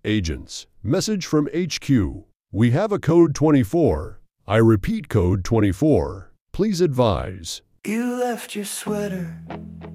Agents, message from HQ. We have a code 24. I repeat, code 24. Please advise. You left your sweater